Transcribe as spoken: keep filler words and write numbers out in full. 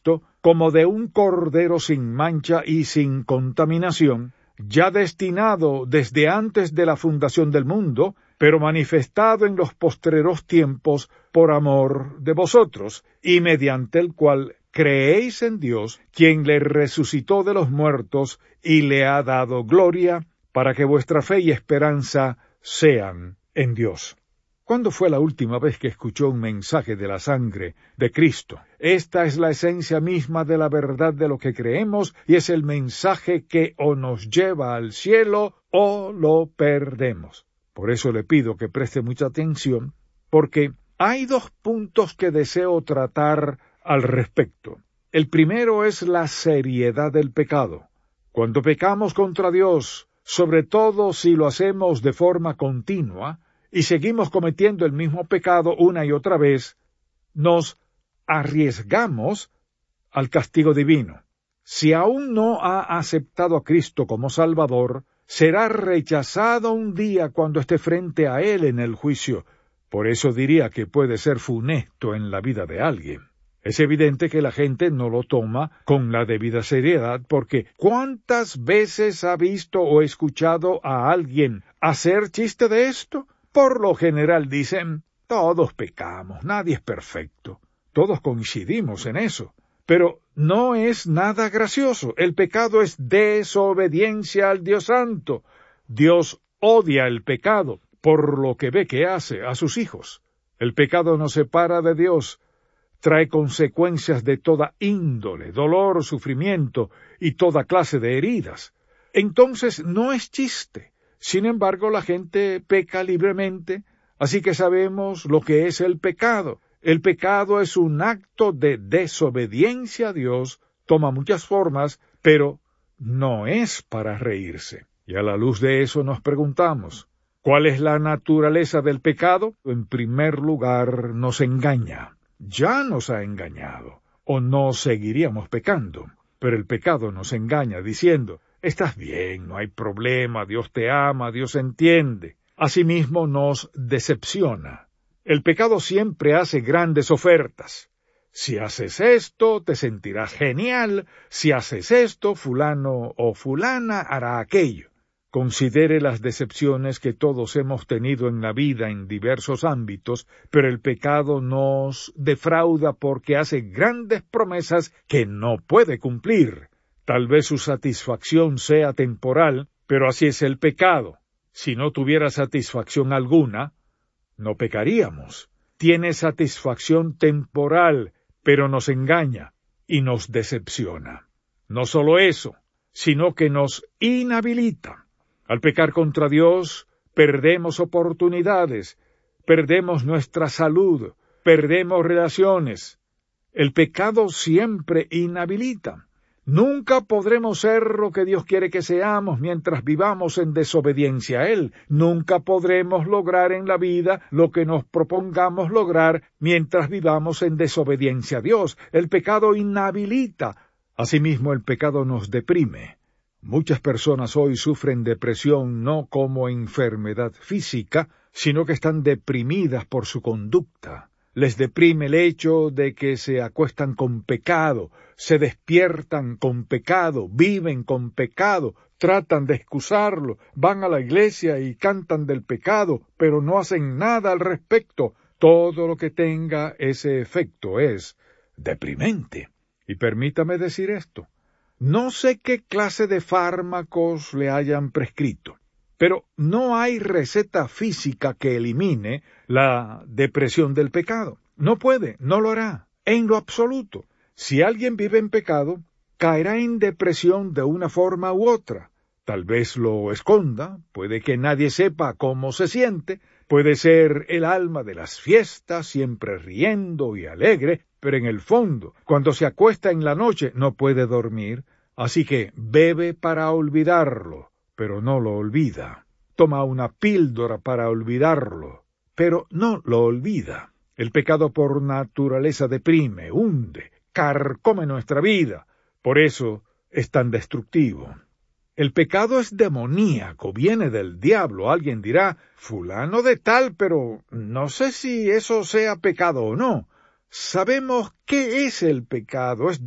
Cristo como de un cordero sin mancha y sin contaminación, ya destinado desde antes de la fundación del mundo, pero manifestado en los postreros tiempos por amor de vosotros, y mediante el cual creéis en Dios, quien le resucitó de los muertos y le ha dado gloria, para que vuestra fe y esperanza sean en Dios. ¿Cuándo fue la última vez que escuchó un mensaje de la sangre de Cristo? Esta es la esencia misma de la verdad de lo que creemos, y es el mensaje que o nos lleva al cielo o lo perdemos. Por eso le pido que preste mucha atención, porque hay dos puntos que deseo tratar al respecto. El primero es la seriedad del pecado. Cuando pecamos contra Dios, sobre todo si lo hacemos de forma continua, y seguimos cometiendo el mismo pecado una y otra vez, nos arriesgamos al castigo divino. Si aún no ha aceptado a Cristo como Salvador, será rechazado un día cuando esté frente a Él en el juicio. Por eso diría que puede ser funesto en la vida de alguien. Es evidente que la gente no lo toma con la debida seriedad, porque ¿cuántas veces ha visto o escuchado a alguien hacer chiste de esto? Por lo general dicen, todos pecamos, nadie es perfecto. Todos coincidimos en eso. Pero no es nada gracioso. El pecado es desobediencia al Dios Santo. Dios odia el pecado por lo que ve que hace a sus hijos. El pecado nos separa de Dios, trae consecuencias de toda índole, dolor, sufrimiento y toda clase de heridas. Entonces no es chiste. Sin embargo, la gente peca libremente, así que sabemos lo que es el pecado. El pecado es un acto de desobediencia a Dios, toma muchas formas, pero no es para reírse. Y a la luz de eso nos preguntamos, ¿cuál es la naturaleza del pecado? En primer lugar, nos engaña. Ya nos ha engañado, o no seguiríamos pecando. Pero el pecado nos engaña diciendo, estás bien, no hay problema, Dios te ama, Dios entiende. Asimismo nos decepciona. El pecado siempre hace grandes ofertas. Si haces esto, te sentirás genial. Si haces esto, fulano o fulana hará aquello. Considere las decepciones que todos hemos tenido en la vida en diversos ámbitos, pero el pecado nos defrauda porque hace grandes promesas que no puede cumplir. Tal vez su satisfacción sea temporal, pero así es el pecado. Si no tuviera satisfacción alguna, no pecaríamos. Tiene satisfacción temporal, pero nos engaña y nos decepciona. No solo eso, sino que nos inhabilita. Al pecar contra Dios, perdemos oportunidades, perdemos nuestra salud, perdemos relaciones. El pecado siempre inhabilita. Nunca podremos ser lo que Dios quiere que seamos mientras vivamos en desobediencia a Él. Nunca podremos lograr en la vida lo que nos propongamos lograr mientras vivamos en desobediencia a Dios. El pecado inhabilita. Asimismo, el pecado nos deprime. Muchas personas hoy sufren depresión no como enfermedad física, sino que están deprimidas por su conducta. Les deprime el hecho de que se acuestan con pecado, se despiertan con pecado, viven con pecado, tratan de excusarlo, van a la iglesia y cantan del pecado, pero no hacen nada al respecto. Todo lo que tenga ese efecto es deprimente. Y permítame decir esto. No sé qué clase de fármacos le hayan prescrito, pero no hay receta física que elimine la depresión del pecado. No puede, no lo hará, en lo absoluto. Si alguien vive en pecado, caerá en depresión de una forma u otra. Tal vez lo esconda, puede que nadie sepa cómo se siente, puede ser el alma de las fiestas, siempre riendo y alegre, pero en el fondo, cuando se acuesta en la noche, no puede dormir, así que bebe para olvidarlo, pero no lo olvida. Toma una píldora para olvidarlo, pero no lo olvida. El pecado por naturaleza deprime, hunde, carcome nuestra vida, por eso es tan destructivo. El pecado es demoníaco, viene del diablo. Alguien dirá, fulano de tal, pero no sé si eso sea pecado o no. Sabemos qué es el pecado, es